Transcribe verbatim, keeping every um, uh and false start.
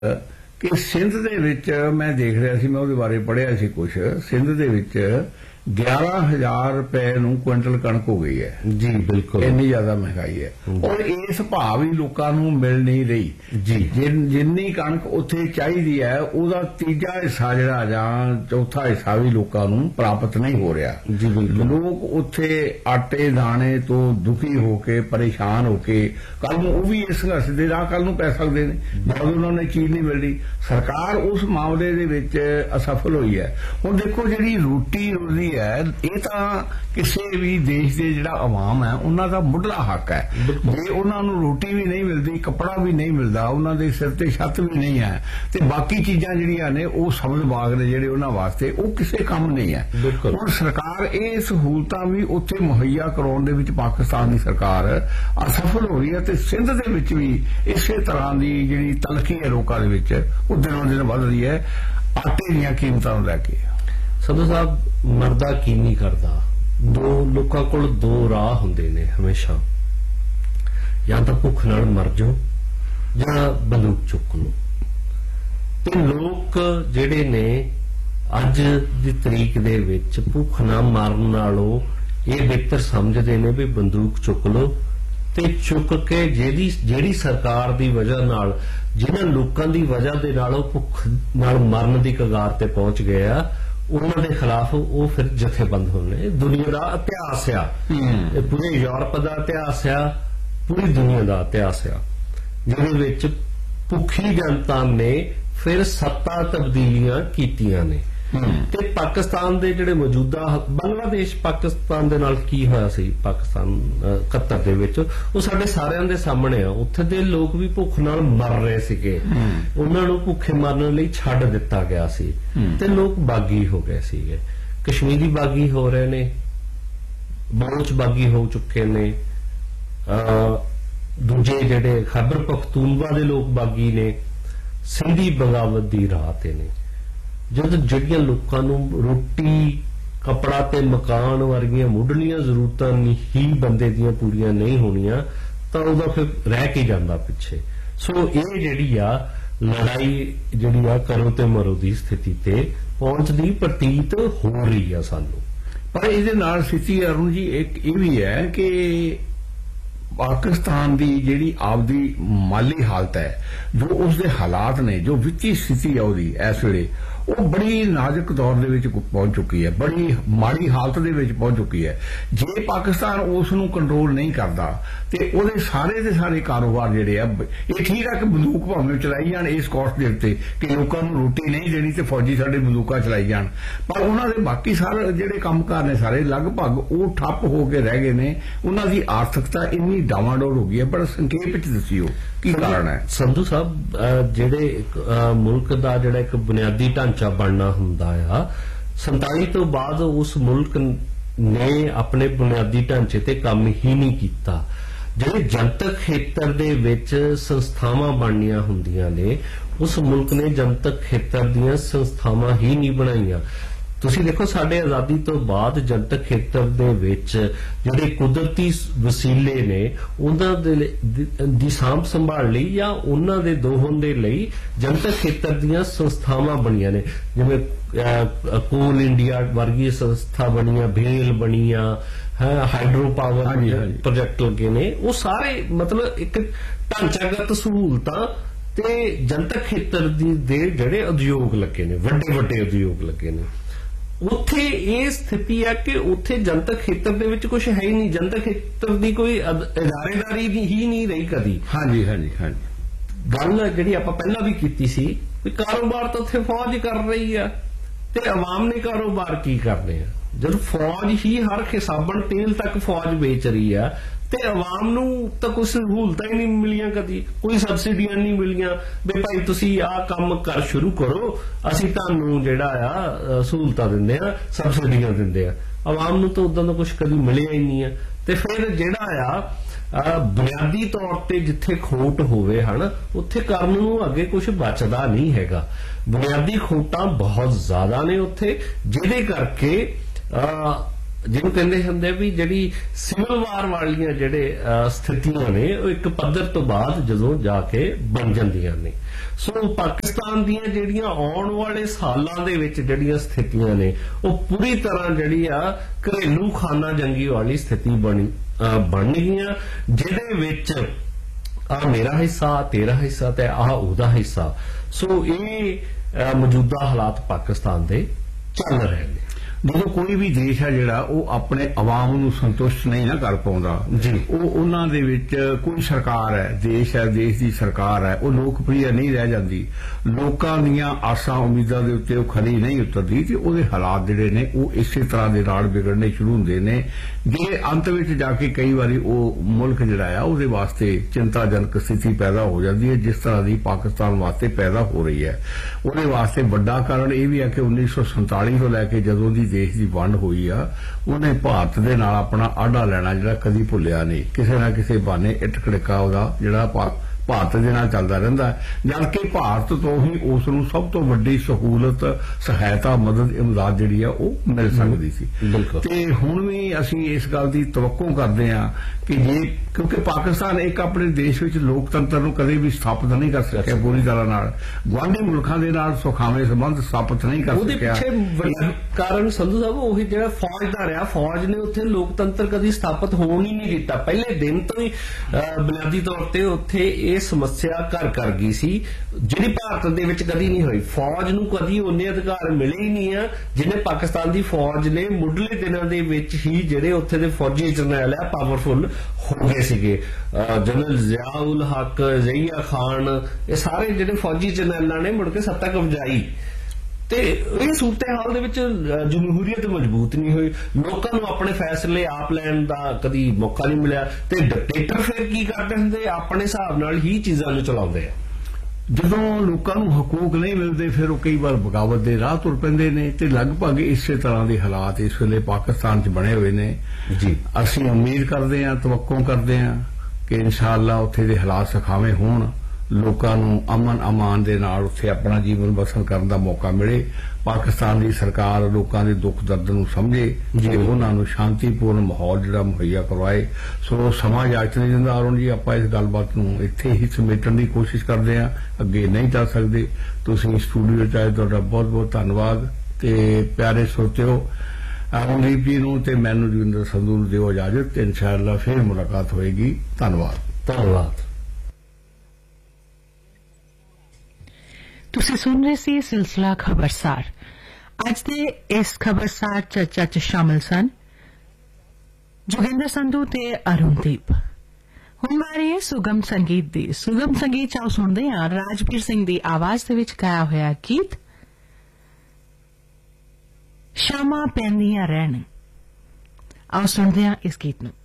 ਕਿ ਸਿੰਧ ਦੇ ਵਿੱਚ ਮੈਂ ਦੇਖ ਰਿਹਾ ਸੀ, ਮੈਂ ਉਹਦੇ ਬਾਰੇ ਪੜ੍ਹਿਆ ਸੀ ਕੁਝ। ਸਿੰਧ ਦੇ ਵਿੱਚ ਗਿਆਰਾਂ ਹਜ਼ਾਰ ਰੁਪਏ ਨੂੰ ਕੁਇੰਟਲ ਕਣਕ ਹੋ ਗਈ ਹੈ ਜੀ। ਬਿਲਕੁਲ, ਇੰਨੀ ਜ਼ਿਆਦਾ ਮਹਿੰਗਾਈ ਹੈ ਔਰ ਇਸ ਭਾਅ ਵੀ ਲੋਕਾਂ ਨੂੰ ਮਿਲ ਨਹੀਂ ਰਹੀ ਜੀ। ਜਿੰਨੀ ਕਣਕ ਉੱਥੇ ਚਾਹੀਦੀ ਹੈ ਉਹਦਾ ਤੀਜਾ ਹਿੱਸਾ ਜਿਹੜਾ ਜਾਂ ਚੌਥਾ ਹਿੱਸਾ ਵੀ ਲੋਕਾਂ ਨੂੰ ਪ੍ਰਾਪਤ ਨਹੀਂ ਹੋ ਰਿਹਾ ਜੀ। ਬਿਲਕੁਲ, ਲੋਕ ਉੱਥੇ ਆਟੇ ਦਾਣੇ ਤੋਂ ਦੁਖੀ ਹੋ ਕੇ ਪਰੇਸ਼ਾਨ ਹੋ ਕੇ ਕੱਲ ਨੂੰ ਉਹ ਵੀ ਇਸ ਸੰਘਰਸ਼ ਦੇ ਰਾਹ ਕੱਲ ਨੂੰ ਪੈ ਸਕਦੇ ਨੇ ਜਦੋਂ ਉਹਨਾਂ ਨੇ ਚੀਜ਼ ਨਹੀਂ ਮਿਲਦੀ। ਸਰਕਾਰ ਉਸ ਮਾਮਲੇ ਦੇ ਵਿੱਚ ਅਸਫਲ ਹੋਈ ਹੈ। ਹੁਣ ਦੇਖੋ ਜਿਹੜੀ ਰੋਟੀ ਰੋਜ਼ੀ ਹੈ ਇਹ ਤਾਂ ਕਿਸੇ ਵੀ ਦੇਸ਼ ਦੇ ਜਿਹੜਾ ਆਵਾਮ ਹੈ ਉਹਨਾਂ ਦਾ ਮੁੱਢਲਾ ਹੱਕ ਹੈ। ਜੇ ਉਹਨਾਂ ਨੂੰ ਰੋਟੀ ਵੀ ਨਹੀਂ ਮਿਲਦੀ, ਕੱਪੜਾ ਵੀ ਨਹੀਂ ਮਿਲਦਾ, ਉਹਨਾਂ ਦੇ ਸਿਰ ਤੇ ਛੱਤ ਵੀ ਨਹੀਂ ਹੈ ਤੇ ਬਾਕੀ ਚੀਜ਼ਾਂ ਜਿਹੜੀਆਂ ਨੇ ਉਹ ਸਬਜ਼ ਬਾਗ ਨੇ ਜਿਹੜੇ ਉਹਨਾਂ ਵਾਸਤੇ ਉਹ ਕਿਸੇ ਕੰਮ ਨਹੀਂ ਹੈ। ਹੁਣ ਸਰਕਾਰ ਇਹ ਸਹੂਲਤਾਂ ਵੀ ਉੱਥੇ ਮੁਹੱਈਆ ਕਰਾਉਣ ਦੇ ਵਿੱਚ ਪਾਕਿਸਤਾਨ ਦੀ ਸਰਕਾਰ ਅਸਫਲ ਹੋ ਰਹੀ ਹੈ ਤੇ ਸਿੰਧ ਦੇ ਵਿੱਚ ਵੀ ਇਸੇ ਤਰ੍ਹਾਂ ਦੀ ਜਿਹੜੀ ਤਲਖੀ ਹੈ ਲੋਕਾਂ ਦੇ ਵਿੱਚ ਉਹ ਦਿਨੋਂ ਦਿਨ ਵੱਧ ਰਹੀ ਹੈ ਆਟੇ ਦੀਆਂ ਕੀਮਤਾਂ ਨੂੰ ਲੈ ਕੇ। ਸੰਧੂ ਸਾਹਿਬ, ਮਰਦਾ ਕੀ ਨਹੀਂ ਕਰਦਾ। ਦੋ ਲੋਕਾਂ ਕੋਲ ਦੋ ਰਾਹ ਹੁੰਦੇ ਨੇ ਹਮੇਸ਼ਾ, ਜਾਂ ਤਾਂ ਭੁੱਖ ਨਾਲ ਮਰ ਜਾਓ ਜਾਂ ਬੰਦੂਕ ਚੁੱਕ ਲਓ। ਤੇ ਲੋਕ ਜਿਹੜੇ ਨੇ ਅੱਜ ਦੀ ਤਰੀਕ ਦੇ ਵਿੱਚ ਭੁੱਖ ਨਾਲ ਮਰਨ ਨਾਲੋਂ ਇਹ ਬਿਹਤਰ ਸਮਝਦੇ ਨੇ ਵੀ ਬੰਦੂਕ ਚੁੱਕ ਲਓ ਤੇ ਚੁੱਕ ਕੇ ਜਿਹੜੀ ਜਿਹੜੀ ਸਰਕਾਰ ਦੀ ਵਜ੍ਹਾ ਨਾਲ, ਜਿਨ੍ਹਾਂ ਲੋਕਾਂ ਦੀ ਵਜ੍ਹਾ ਦੇ ਨਾਲ ਉਹ ਭੁੱਖ ਨਾਲ ਮਰਨ ਦੀ ਕਗਾਰ ਤੇ ਪਹੁੰਚ ਗਏ ਆ, ਉਹਨਾਂ ਦੇ ਖਿਲਾਫ ਉਹ ਫਿਰ ਜਥੇਬੰਦ ਹੋਣੇ। ਦੁਨੀਆ ਦਾ ਇਤਿਹਾਸ ਆ, ਇਹ ਪੂਰੇ ਯੂਰਪ ਦਾ ਇਤਿਹਾਸ ਆ, ਪੂਰੀ ਦੁਨੀਆ ਦਾ ਇਤਿਹਾਸ ਆ, ਜਿਹਦੇ ਵਿੱਚ ਭੁੱਖੀ ਜਨਤਾ ਨੇ ਫਿਰ ਸੱਤਾ ਤਬਦੀਲੀਆਂ ਕੀਤੀਆਂ ਨੇ। ਤੇ ਪਾਕਿਸਤਾਨ ਦੇ ਜਿਹੜੇ ਮੌਜੂਦਾ ਬੰਗਲਾਦੇਸ਼ ਪਾਕਿਸਤਾਨ ਦੇ ਨਾਲ ਕੀ ਹੋਇਆ ਸੀ, ਪਾਕਿਸਤਾਨ ਇਕਹੱਤਰ ਦੇ ਵਿੱਚ, ਉਹ ਸਾਡੇ ਸਾਰਿਆਂ ਦੇ ਸਾਹਮਣੇ ਆ। ਉੱਥੇ ਦੇ ਲੋਕ ਵੀ ਭੁੱਖ ਨਾਲ ਮਰ ਰਹੇ ਸੀਗੇ, ਉਹਨਾਂ ਨੂੰ ਭੁੱਖੇ ਮਰਨ ਲਈ ਛੱਡ ਦਿੱਤਾ ਗਿਆ ਸੀ ਤੇ ਲੋਕ ਬਾਗੀ ਹੋ ਗਏ ਸੀਗੇ। ਕਸ਼ਮੀਰੀ ਬਾਗੀ ਹੋ ਰਹੇ ਨੇ, ਬਲੋਚ ਬਾਗੀ ਹੋ ਚੁੱਕੇ ਨੇ, ਦੂਜੇ ਜਿਹੜੇ ਖੈਬਰ ਪਖਤੂਨਵਾ ਦੇ ਲੋਕ ਬਾਗੀ ਨੇ, ਸਿੰਧੀ ਬਗਾਵਤ ਦੀ ਰਾਹ ਤੇ ਨੇ। ਜਦ ਜਿਹੜੀਆਂ ਲੋਕਾਂ ਨੂੰ ਰੋਟੀ, ਕੱਪੜਾ ਤੇ ਮਕਾਨ ਵਰਗੀਆਂ ਮੁੱਢਲੀਆਂ ਜ਼ਰੂਰਤਾਂ ਹੀ ਬੰਦੇ ਦੀਆਂ ਪੂਰੀਆਂ ਨਹੀਂ ਹੋਣੀਆਂ ਤਾਂ ਉਹਦਾ ਫਿਰ ਰਹਿ ਕੇ ਜਾਂਦਾ ਪਿੱਛੇ। ਸੋ ਇਹ ਜਿਹੜੀ ਆ ਲੜਾਈ ਜਿਹੜੀ ਆ ਕਰੋ ਤੇ ਮਰੋ ਦੀ ਸਥਿਤੀ ਤੇ ਪਹੁੰਚਦੀ ਪ੍ਰਤੀਤ ਹੋ ਰਹੀ ਆ ਸਾਨੂੰ। ਪਰ ਇਹਦੇ ਨਾਲ ਸਥਿਤੀ ਅਰੁਣ ਜੀ ਇੱਕ ਇਹ ਵੀ ਹੈ ਕਿ ਪਾਕਿਸਤਾਨ ਦੀ ਜਿਹੜੀ ਆਪਦੀ ਮਾਲੀ ਹਾਲਤ ਹੈ, ਜੋ ਉਸਦੇ ਹਾਲਾਤ ਨੇ, ਜੋ ਵਿੱਤੀ ਸਥਿਤੀ ਹੈ ਉਹਦੀ ਇਸ ਵੇਲੇ ਉਹ ਬੜੀ ਨਾਜ਼ੁਕ ਦੌਰ ਦੇ ਵਿੱਚ ਪਹੁੰਚ ਚੁੱਕੀ ਹੈ, ਬੜੀ ਮਾੜੀ ਹਾਲਤ ਦੇ ਵਿੱਚ ਪਹੁੰਚ ਚੁੱਕੀ ਹੈ। ਜੇ ਪਾਕਿਸਤਾਨ ਉਸ ਨੂੰ ਕੰਟਰੋਲ ਨਹੀਂ ਕਰਦਾ ਤੇ ਉਹਦੇ ਸਾਰੇ ਦੇ ਸਾਰੇ ਕਾਰੋਬਾਰ ਜਿਹੜੇ ਆ, ਇਹ ਠੀਕ ਆ ਕਿ ਬੰਦੂਕ ਭਾਵੇਂ ਚਲਾਈ ਜਾਣ ਇਸ ਕੋਸਟ ਦੇ ਉੱਤੇ ਕਿ ਲੋਕਾਂ ਨੂੰ ਰੋਟੀ ਨਹੀਂ ਦੇਣੀ ਤੇ ਫੌਜੀ ਸਾਡੇ ਬੰਦੂਕਾਂ ਚਲਾਈ ਜਾਣ, ਪਰ ਉਹਨਾਂ ਦੇ ਬਾਕੀ ਸਾਰੇ ਜਿਹੜੇ ਕੰਮਕਾਰ ਨੇ ਸਾਰੇ ਲਗਭਗ ਉਹ ਠੱਪ ਹੋ ਕੇ ਰਹਿ ਗਏ ਨੇ। ਉਹਨਾਂ ਦੀ ਆਰਥਿਕਤਾ ਇੰਨੀ ਡਾਵਾਂਡੋਲ ਹੋ ਗਈ ਹੈ। ਬੜਾ ਸੰਖੇਪ ਵਿੱਚ ਦੱਸਿਓ ਕੀ ਕਾਰਨ ਹੈ। ਸੰਧੂ ਸਾਹਿਬ, ਜਿਹੜੇ ਮੁਲਕ ਦਾ ਜਿਹੜਾ ਇੱਕ ਬੁਨਿਆਦੀ ਢਾਂਚਾ ਬਣਨਾ ਹੁੰਦਾ ਆ, ਸੰਤਾਲੀ ਤੋਂ ਬਾਅਦ ਉਸ ਮੁਲਕ ਨੇ ਆਪਣੇ ਬੁਨਿਆਦੀ ਢਾਂਚੇ ਤੇ ਕੰਮ ਹੀ ਨਹੀਂ ਕੀਤਾ। ਜਿਹੜੇ ਜਨਤਕ ਖੇਤਰ ਦੇ ਵਿੱਚ ਸੰਸਥਾਵਾਂ ਬਣਨੀਆਂ ਹੁੰਦੀਆਂ ਨੇ, ਉਸ ਮੁਲਕ ਨੇ ਜਨਤਕ ਖੇਤਰ ਦੀਆਂ ਸੰਸਥਾਵਾਂ ਹੀ ਨਹੀਂ ਬਣਾਈਆਂ। ਤੁਸੀਂ ਦੇਖੋ, ਸਾਡੇ ਆਜ਼ਾਦੀ ਤੋਂ ਬਾਅਦ ਜਨਤਕ ਖੇਤਰ ਦੇ ਵਿੱਚ ਜਿਹੜੇ ਕੁਦਰਤੀ ਵਸੀਲੇ ਨੇ ਉਹਨਾਂ ਦੇ ਦੀ ਸਾਂਭ ਸੰਭਾਲ ਲਈ ਜਾਂ ਉਹਨਾਂ ਦੇ ਦੋਹਨ ਦੇ ਲਈ ਜਨਤਕ ਖੇਤਰ ਦੀਆਂ ਸੰਸਥਾਵਾਂ ਬਣੀਆਂ ਨੇ। ਜਿਵੇਂ ਕੋਲ ਇੰਡੀਆ ਵਰਗੀ ਸੰਸਥਾ ਬਣੀਆਂ, ਭੇਲ ਬਣੀਆਂ, ਹਾਈਡਰੋ ਪਾਵਰ ਪ੍ਰੋਜੈਕਟ ਲੱਗੇ ਨੇ। ਉਹ ਸਾਰੇ ਮਤਲਬ ਇੱਕ ਢਾਂਚਾਗਤ ਸਹੂਲਤਾਂ ਤੇ ਜਨਤਕ ਖੇਤਰ ਦੇ ਜਿਹੜੇ ਉਦਯੋਗ ਲੱਗੇ ਨੇ, ਵੱਡੇ ਵੱਡੇ ਉਦਯੋਗ ਲੱਗੇ ਨੇ। ਉੱਥੇ ਇਹ ਸਥਿਤੀ ਹੈ ਕਿ ਉੱਥੇ ਜਨਤਕ ਖੇਤਰ ਦੇ ਵਿੱਚ ਕੁਝ ਹੈ ਹੀ ਨਹੀਂ, ਜਨਤਕ ਖੇਤਰ ਦੀ ਕੋਈ ਇਦਾਰੇਦਾਰੀ ਹੀ ਨਹੀਂ ਰਹੀ ਕਦੀ। ਹਾਂਜੀ ਹਾਂਜੀ ਹਾਂਜੀ ਗੱਲ ਜਿਹੜੀ ਆਪਾਂ ਪਹਿਲਾਂ ਵੀ ਕੀਤੀ ਸੀ ਵੀ ਕਾਰੋਬਾਰ ਤਾਂ ਉੱਥੇ ਫੌਜ ਕਰ ਰਹੀ ਆ ਤੇ ਆਵਾਮ ਨੇ ਕਾਰੋਬਾਰ ਕੀ ਕਰਨੇ ਆ। ਜਦ ਫੌਜ ਹੀ ਹਰ ਸਾਬਣ ਤੇਲ ਤੱਕ ਫੌਜ ਵੇਚ ਰਹੀ ਆ ਤੇ ਆਵਾਮ ਨੂੰ ਤਾਂ ਕੁਝ ਸਹੂਲਤਾਂ ਹੀ ਨਹੀਂ ਮਿਲੀਆਂ, ਕਦੀ ਕੋਈ ਸਬਸਿਡੀਆਂ ਨਹੀਂ ਮਿਲੀਆਂ ਵੀ ਭਾਈ ਤੁਸੀਂ ਆਹ ਕੰਮ ਕਰ ਸ਼ੁਰੂ ਕਰੋ, ਅਸੀਂ ਤੁਹਾਨੂੰ ਜਿਹੜਾ ਆ ਸਹੂਲਤਾਂ ਦਿੰਦੇ ਆ, ਸਬਸਿਡੀਆਂ ਦਿੰਦੇ ਆ। ਆਵਾਮ ਨੂੰ ਤਾਂ ਉਦਾਂ ਦਾ ਕੁਝ ਕਦੀ ਮਿਲਿਆ ਹੀ ਨਹੀਂ ਆ। ਤੇ ਫਿਰ ਜਿਹੜਾ ਆ ਬੁਨਿਆਦੀ ਤੌਰ ਤੇ ਜਿੱਥੇ ਖੋਟ ਹੋਵੇ ਹਨ, ਉੱਥੇ ਕਰਨ ਨੂੰ ਅੱਗੇ ਕੁਝ ਬਚਦਾ ਨਹੀਂ ਹੈਗਾ। ਬੁਨਿਆਦੀ ਖੋਟਾਂ ਬਹੁਤ ਜ਼ਿਆਦਾ ਨੇ ਉੱਥੇ, ਜਿਹਦੇ ਕਰਕੇ ਜਿਹਨੂੰ ਕਹਿੰਦੇ ਹੁੰਦੇ ਵੀ ਜਿਹੜੀ ਸਿਵਲ ਵਾਰ ਵਾਲੀਆਂ ਜਿਹੜੇ ਸਥਿਤੀਆਂ ਨੇ ਉਹ ਇੱਕ ਪੱਧਰ ਤੋਂ ਬਾਅਦ ਜਦੋਂ ਜਾ ਕੇ ਬਣ ਜਾਂਦੀਆਂ ਨੇ। ਸੋ ਪਾਕਿਸਤਾਨ ਦੀਆਂ ਜਿਹੜੀਆਂ ਆਉਣ ਵਾਲੇ ਸਾਲਾਂ ਦੇ ਵਿੱਚ ਜਿਹੜੀਆਂ ਸਥਿਤੀਆਂ ਨੇ ਉਹ ਪੂਰੀ ਤਰ੍ਹਾਂ ਜਿਹੜੀ ਆ ਘਰੇਲੂ ਖਾਨਾ ਜੰਗੀ ਵਾਲੀ ਸਥਿਤੀ ਬਣੀ ਬਣਨਗੀਆਂ, ਜਿਹਦੇ ਵਿੱਚ ਆ ਮੇਰਾ ਹਿੱਸਾ, ਤੇਰਾ ਹਿੱਸਾ ਤੇ ਆਹ ਉਹਦਾ ਹਿੱਸਾ। ਸੋ ਇਹ ਮੌਜੂਦਾ ਹਾਲਾਤ ਪਾਕਿਸਤਾਨ ਦੇ ਚੱਲ ਰਹੇ ਨੇ। ਜਦੋਂ ਕੋਈ ਵੀ ਦੇਸ਼ ਹੈ ਜਿਹੜਾ ਉਹ ਆਪਣੇ ਆਵਾਮ ਨੂੰ ਸੰਤੁਸ਼ਟ ਨਹੀਂ ਨਾ ਕਰ ਪਾਉਂਦਾ ਜੀ, ਉਹ ਉਹਨਾਂ ਦੇ ਵਿੱਚ ਕੋਈ ਸਰਕਾਰ ਹੈ, ਦੇਸ਼ ਹੈ, ਦੇਸ਼ ਦੀ ਸਰਕਾਰ ਹੈ, ਉਹ ਲੋਕਪ੍ਰਿਯ ਨਹੀਂ ਰਹਿ ਜਾਂਦੀ, ਲੋਕਾਂ ਦੀਆਂ ਆਸਾਂ ਉਮੀਦਾਂ ਦੇ ਉੱਤੇ ਉਹ ਖਰੀ ਨਹੀਂ ਉਤਰਦੀ ਤੇ ਉਹਦੇ ਹਾਲਾਤ ਜਿਹੜੇ ਨੇ ਉਹ ਇਸੇ ਤਰ੍ਹਾਂ ਦੇ ਨਾਲ ਵਿਗੜਨੇ ਸ਼ੁਰੂ ਹੁੰਦੇ ਨੇ, ਜਿਹੜੇ ਅੰਤ ਵਿੱਚ ਜਾ ਕੇ ਕਈ ਵਾਰੀ ਉਹ ਮੁਲਕ ਜਿਹੜਾ ਆ ਉਹਦੇ ਵਾਸਤੇ ਚਿੰਤਾਜਨਕ ਸਥਿਤੀ ਪੈਦਾ ਹੋ ਜਾਂਦੀ ਹੈ, ਜਿਸ ਤਰ੍ਹਾਂ ਦੀ ਪਾਕਿਸਤਾਨ ਵਾਸਤੇ ਪੈਦਾ ਹੋ ਰਹੀ ਹੈ। ਉਹਦੇ ਵਾਸਤੇ ਵੱਡਾ ਕਾਰਨ ਇਹ ਵੀ ਹੈ ਕਿ ਉੱਨੀ ਸੌ ਸੰਤਾਲੀ ਤੋਂ ਲੈ ਕੇ ਜਦੋਂ ਦੀ ਦੇਸ਼ ਦੀ ਵੰਡ ਹੋਈ ਆ ਉਹਨੇ ਭਾਰਤ ਦੇ ਨਾਲ ਆਪਣਾ ਆਢਾ ਲੈਣਾ ਜਿਹੜਾ ਕਦੀ ਭੁੱਲਿਆ ਨਹੀਂ। ਕਿਸੇ ਨਾ ਕਿਸੇ ਬਹਾਨੇ ਇੱਟ ਖੜਕਾ ਉਹਦਾ ਜਿਹੜਾ ਭਾਰਤ ਦੇ ਨਾਲ ਚੱਲਦਾ ਰਹਿੰਦਾ, ਜਦਕਿ ਭਾਰਤ ਤੋਂ ਹੀ ਉਸ ਨੂੰ ਸਭ ਤੋਂ ਵੱਡੀ ਸਹੂਲਤ, ਸਹਾਇਤਾ, ਮਦਦ, ਇਮਦਾਦ ਜਿਹੜੀ ਆ ਉਹ ਮਿਲ ਸਕਦੀ ਸੀ। ਤੇ ਹੁਣ ਵੀ ਅਸੀਂ ਇਸ ਗੱਲ ਦੀ ਤਵੱਕੋ ਕਰਦੇ ਹਾਂ ਕਿ ਜੇ ਕਿਉਂਕਿ ਪਾਕਿਸਤਾਨ ਇੱਕ ਆਪਣੇ ਦੇਸ਼ ਵਿੱਚ ਲੋਕਤੰਤਰ ਨੂੰ ਕਦੇ ਵੀ ਸਥਾਪਿਤ ਨਹੀਂ ਕਰ ਸਕਿਆ ਪੂਰੀ ਤਰ੍ਹਾਂ ਨਾਲ, ਗੁਆਂਢੀ ਮੁਲਕਾਂ ਦੇ ਨਾਲ ਸੁਖਾਵੇਂ ਸੰਬੰਧ ਸਥਾਪਿਤ ਨਹੀਂ ਕਰ ਸਕਿਆ। ਉਹਦੇ ਪਿੱਛੇ ਕਾਰਨ ਸੰਧੂ ਸਾਹਿਬ ਉਹੀ ਜਿਹੜਾ ਫੌਜ ਦਾ ਰਿਹਾ, ਫੌਜ ਨੇ ਉੱਥੇ ਲੋਕਤੰਤਰ ਕਦੀ ਸਥਾਪਿਤ ਹੋਣ ਹੀ ਨਹੀਂ ਦਿੱਤਾ। ਪਹਿਲੇ ਦਿਨ ਤੋਂ ਹੀ ਬੁਨਿਆਦੀ ਤੌਰ ਤੇ ਉੱਥੇ ਇਹ ਸਮੱਸਿਆ ਘਰ ਕਰ ਗਈ ਸੀ ਜਿਹੜੀ ਭਾਰਤ ਦੇ ਵਿੱਚ ਕਦੀ ਨਹੀਂ ਹੋਈ। ਫੌਜ ਨੂੰ ਕਦੀ ਉਹਨੇ ਅਧਿਕਾਰ ਮਿਲੇ ਹੀ ਨਹੀਂ ਆ ਜਿਹਨੇ ਪਾਕਿਸਤਾਨ ਦੀ ਫੌਜ ਨੇ ਮੁੱਢਲੇ ਦਿਨਾਂ ਦੇ ਵਿੱਚ ਹੀ ਜਿਹੜੇ ਉੱਥੇ ਦੇ ਫੌਜੀ ਜਰਨੈਲ ਆ ਪਾਵਰਫੁਲ ਹੋ ਗਏ ਸੀਗੇ। ਜਨਰਲ ਜ਼ਿਆਉਲ ਹਕ, ਜ਼ਹੀਆ ਖਾਨ, ਇਹ ਸਾਰੇ ਜਿਹੜੇ ਫੌਜੀ ਜਰਨੈਲਾਂ ਨੇ ਮੁੜ ਕੇ ਸੱਤਾ ਕਬਜ਼ਾਈ ਤੇ ਇਹ ਸੂਰਤ ਹਾਲ ਦੇ ਵਿੱਚ ਜਮਹੂਰੀਅਤ ਮਜ਼ਬੂਤ ਨਹੀਂ ਹੋਈ, ਲੋਕਾਂ ਨੂੰ ਆਪਣੇ ਫੈਸਲੇ ਆਪ ਲੈਣ ਦਾ ਕਦੀ ਮੌਕਾ ਨਹੀਂ ਮਿਲਿਆ ਤੇ ਡਿਕਟੇਟਰ ਫਿਰ ਕੀ ਕਰਦੇ ਹੁੰਦੇ, ਆਪਣੇ ਹਿਸਾਬ ਨਾਲ ਹੀ ਚੀਜ਼ਾਂ ਨੂੰ ਚਲਾਉਂਦੇ ਆ। ਜਦੋਂ ਲੋਕਾਂ ਨੂੰ ਹਕੂਕ ਨਹੀਂ ਮਿਲਦੇ ਫਿਰ ਉਹ ਕਈ ਵਾਰ ਬਗਾਵਤ ਦੇ ਰਾਹ ਤੁਰ ਪੈਂਦੇ ਨੇ ਤੇ ਲਗਭਗ ਇਸੇ ਤਰ੍ਹਾਂ ਦੇ ਹਾਲਾਤ ਇਸ ਵੇਲੇ ਪਾਕਿਸਤਾਨ 'ਚ ਬਣੇ ਹੋਏ ਨੇ ਜੀ। ਅਸੀਂ ਉਮੀਦ ਕਰਦੇ ਹਾਂ, ਤਵੱਕੋ ਕਰਦੇ ਹਾਂ ਕਿ ਇਨਸ਼ਾਅੱਲਾ ਉੱਥੇ ਦੇ ਹਾਲਾਤ ਸੁਖਾਵੇਂ ਹੋਣ, ਲੋਕਾਂ ਨੂੰ ਅਮਨ ਅਮਾਨ ਦੇ ਨਾਲ ਉੱਥੇ ਆਪਣਾ ਜੀਵਨ ਬਸਰ ਕਰਨ ਦਾ ਮੌਕਾ ਮਿਲੇ, ਪਾਕਿਸਤਾਨ ਦੀ ਸਰਕਾਰ ਲੋਕਾਂ ਦੇ ਦੁੱਖ ਦਰਦ ਨੂੰ ਸਮਝੇ ਜੇ ਉਹਨਾਂ ਨੂੰ ਸ਼ਾਂਤੀਪੂਰਨ ਮਾਹੌਲ ਜਿਹੜਾ ਮੁਹੱਈਆ ਕਰਵਾਏ। ਸੋ ਸਮਾਂ ਇਜਾਜ਼ਤ ਨਹੀਂ ਦਿੰਦਾ ਅਰੁਣ ਜੀ, ਆਪਾਂ ਇਸ ਗੱਲਬਾਤ ਨੂੰ ਇੱਥੇ ਹੀ ਸਮੇਟਣ ਦੀ ਕੋਸ਼ਿਸ਼ ਕਰਦੇ ਹਾਂ, ਅੱਗੇ ਨਹੀਂ ਜਾ ਸਕਦੇ। ਤੁਸੀਂ ਸਟੂਡੀਓ 'ਚ ਆਏ, ਤੁਹਾਡਾ ਬਹੁਤ ਬਹੁਤ ਧੰਨਵਾਦ ਤੇ ਪਿਆਰੇ ਸਰੋਤਿਓ ਅਰੁਣਦੀਪ ਜੀ ਨੂੰ ਤੇ ਮੈਨੂੰ ਜੋਗਿੰਦਰ ਸੰਧੂ ਨੂੰ ਦਿਓ ਇਜਾਜ਼ਤ ਤੇ ਇਨਸ਼ਾਅੱਲਾ ਫਿਰ ਮੁਲਾਕਾਤ ਹੋਏਗੀ। ਧੰਨਵਾਦ ਧੰਨਵਾਦ। ਤੁਸੀਂ ਸੁਣ ਰਹੇ ਸੀ ਸਿਲਸਿਲਾ ਖਬਰਸਾਰ। ਅੱਜ ਦੇ ਇਸ ਖਬਰਸਾਰ ਚਰਚਾ 'ਚ ਸ਼ਾਮਲ ਸਨ ਜੋਗਿੰਦਰ ਸੰਧੂ ਤੇ ਅਰੁਣਦੀਪ। ਹੁਣ ਵਾਰੀ ਹੈ ਸੁਗਮ ਸੰਗੀਤ ਦੀ। ਸੁਗਮ ਸੰਗੀਤ 'ਚ ਆਓ ਸੁਣਦੇ ਹਾਂ ਰਾਜਵੀਰ ਸਿੰਘ ਦੀ ਆਵਾਜ਼ ਦੇ ਵਿੱਚ ਗਾਇਆ ਹੋਇਆ ਗੀਤ ਸ਼ਾਮਾਂ ਪੈਂਦੀਆਂ ਰਹਿਣ। ਆਓ ਸੁਣਦੇ ਹਾਂ ਇਸ ਗੀਤ ਨੂੰ।